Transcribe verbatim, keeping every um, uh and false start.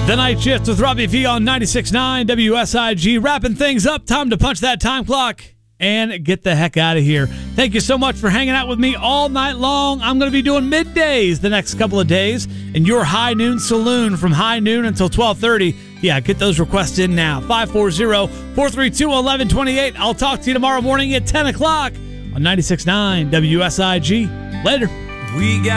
The Night Shift with Robbie V on ninety-six point nine W S I G. Wrapping things up. Time to punch that time clock and get the heck out of here. Thank you so much for hanging out with me all night long. I'm going to be doing middays the next couple of days in your High Noon Saloon from high noon until twelve thirty. Yeah, get those requests in now. five four zero, four three two, one one two eight. I'll talk to you tomorrow morning at ten o'clock on ninety-six point nine W S I G. Later. We got